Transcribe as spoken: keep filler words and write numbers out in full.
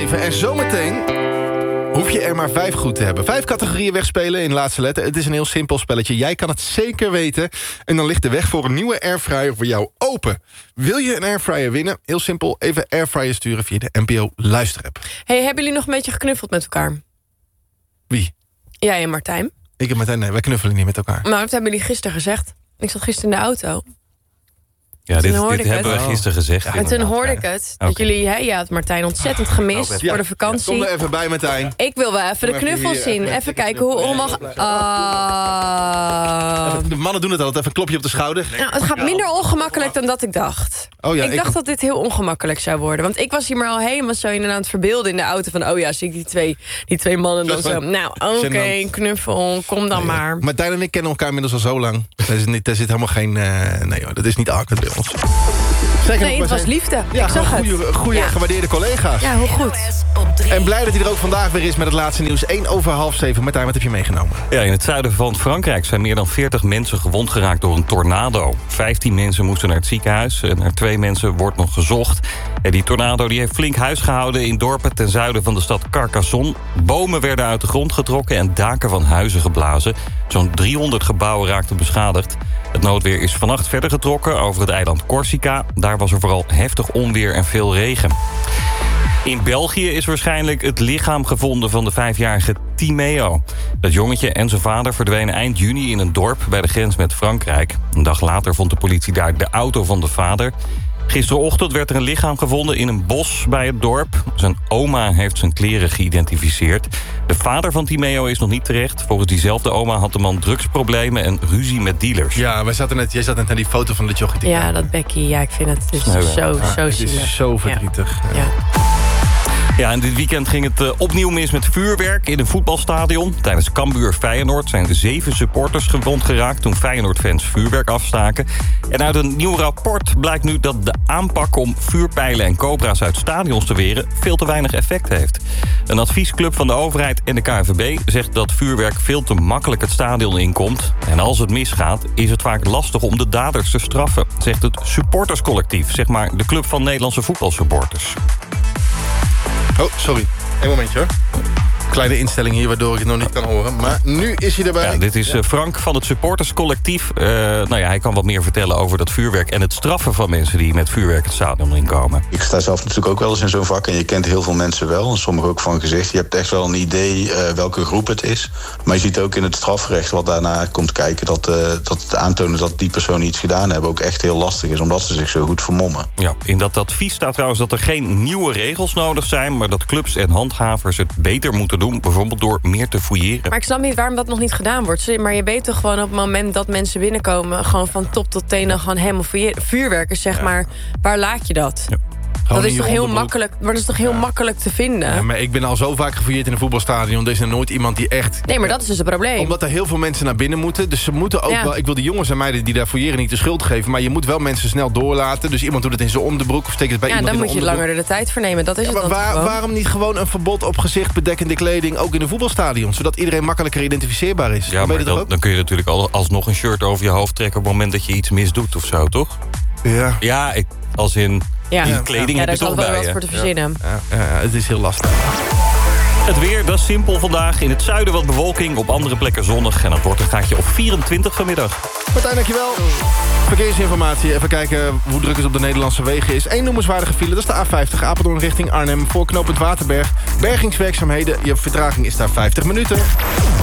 zeven. En zometeen hoef je er maar vijf goed te hebben. Vijf categorieën wegspelen in laatste letter. Het is een heel simpel spelletje. Jij kan het zeker weten. En dan ligt de weg voor een nieuwe airfryer voor jou open. Wil je een airfryer winnen? Heel simpel, even airfryer sturen via de N P O luisterapp. Hey, hebben jullie nog een beetje geknuffeld met elkaar? Wie? Jij en Martijn. Ik en Martijn, nee, wij knuffelen niet met elkaar. Maar wat hebben jullie gisteren gezegd? Ik zat gisteren in de auto. Ja, dit, dit dit hebben we gisteren gezegd. Ja, en toen hoorde ik het. Dat Okay. jullie, hè, je had Martijn ontzettend gemist Ja, voor de vakantie. Kom er even bij, Martijn. Ik wil wel even de Kom even knuffels hier, zien. even- Even kijken hoe onmogelijk... Ah. De mannen doen het altijd, even een klopje op de schouder. Nou, het gaat minder ongemakkelijk dan dat ik dacht. Oh ja, ik ik- dacht dat dit heel ongemakkelijk zou worden. Want ik was hier maar al helemaal zo in en aan het verbeelden in de auto. Van, oh ja, zie ik die twee, die twee mannen dan zo. Nou, oké, knuffel, kom dan maar. Martijn en ik kennen elkaar inmiddels al zo lang. Er, is niet, er zit helemaal geen... Uh, nee hoor, dat is niet awkward bij ons. Zeker, Nee, het was liefde. Ja, ik zag het. goede, goede Ja. gewaardeerde collega's. Ja, hoe goed. En blij dat hij er ook vandaag weer is met het laatste nieuws. één over half zeven. Martijn, wat heb je meegenomen? Ja, in het zuiden van Frankrijk zijn meer dan veertig mensen gewond geraakt door een tornado. vijftien mensen moesten naar het ziekenhuis en naar twee mensen wordt nog gezocht. En die tornado die heeft flink huis gehouden in dorpen ten zuiden van de stad Carcassonne. Bomen werden uit de grond getrokken en daken van huizen geblazen. Zo'n driehonderd gebouwen raakten beschadigd. Het noodweer is vannacht verder getrokken over het eiland Corsica. Daar was er vooral heftig onweer en veel regen. In België is waarschijnlijk het lichaam gevonden van de vijfjarige Timeo. Dat jongetje en zijn vader verdwenen eind juni in een dorp bij de grens met Frankrijk. Een dag later vond de politie daar de auto van de vader. Gisterochtend werd er een lichaam gevonden in een bos bij het dorp. Zijn oma heeft zijn kleren geïdentificeerd. De vader van Timeo is nog niet terecht. Volgens diezelfde oma had de man drugsproblemen en ruzie met dealers. Ja, wij zaten net, jij zat net naar die foto van de jochie te Ja, kijken. dat Becky, ja, ik vind het dus Sneu, hè? zo, Ja, zo het zielig. is zo verdrietig. Ja. Ja. Ja, en dit weekend ging het uh, opnieuw mis met vuurwerk in een voetbalstadion. Tijdens Cambuur Feyenoord zijn zeven supporters gewond geraakt toen Feyenoord-fans vuurwerk afstaken. En uit een nieuw rapport blijkt nu dat de aanpak om vuurpijlen en cobra's uit stadions te weren veel te weinig effect heeft. Een adviesclub van de overheid en de K N V B zegt dat vuurwerk veel te makkelijk het stadion inkomt. En als het misgaat, is het vaak lastig om de daders te straffen, zegt het supporterscollectief, zeg maar de club van Nederlandse voetbalsupporters. Oh, sorry. Eén momentje hoor. Kleine instelling hier waardoor ik het nog niet kan horen. Maar nu is hij erbij. Ja, dit is uh, Frank van het supporterscollectief. Uh, nou ja, hij kan wat meer vertellen over dat vuurwerk en het straffen van mensen die met vuurwerk het stadion inkomen. Ik sta zelf natuurlijk ook wel eens in zo'n vak en je kent heel veel mensen wel. En sommigen ook van gezicht. Je hebt echt wel een idee uh, welke groep het is. Maar je ziet ook in het strafrecht wat daarna komt kijken dat, uh, dat het aantonen dat die personen iets gedaan hebben ook echt heel lastig is, omdat ze zich zo goed vermommen. Ja, in dat advies staat trouwens dat er geen nieuwe regels nodig zijn, maar dat clubs en handhavers het beter moeten doen, bijvoorbeeld door meer te fouilleren. Maar ik snap niet waarom dat nog niet gedaan wordt. Sorry, maar je weet toch gewoon op het moment dat mensen binnenkomen, gewoon van top tot teen dan gewoon helemaal fouilleren. Vuurwerken, zeg Ja. maar. Waar laat je dat? Gewoon Dat is in je toch heel onderbroek. makkelijk, maar dat is toch heel makkelijk te vinden? Ja, maar ik ben al zo vaak gefouilleerd in een voetbalstadion. Er is er nooit iemand die echt... Nee, maar dat is dus het probleem. Omdat er heel veel mensen naar binnen moeten. Dus ze moeten ook Ja. wel... Ik wil de jongens en meiden die daar fouilleren niet de schuld geven. Maar je moet wel mensen snel doorlaten. Dus iemand doet het in zijn onderbroek of steekt het bij Ja, iemand dan in moet de je onderbroek. langer de tijd voor nemen. Dat is Ja, het maar dan waar- gewoon. waarom niet gewoon een verbod op gezichtbedekkende kleding... ook in een voetbalstadion? Zodat iedereen makkelijker identificeerbaar is. Ja, Dan ben maar je er dan, ook? dan kun je natuurlijk al, alsnog een shirt over je hoofd trekken op het moment dat je iets misdoet of zo, toch? Ja. Ja, ik, als in Ja, die ja. kleding ja heb daar je is toch wel bij wat je. voor te verzinnen. Ja, ja, het is heel lastig. Het weer, dat is simpel vandaag. In het zuiden wat bewolking, op andere plekken zonnig. En dat wordt een gaatje op vierentwintig vanmiddag. Martijn, dankjewel. Verkeersinformatie. Even kijken hoe druk het op de Nederlandse wegen is. Eén noemenswaardige file, dat is de A vijftig. Apeldoorn richting Arnhem. Voor knooppunt Waterberg. Bergingswerkzaamheden. Je vertraging is daar vijftig minuten.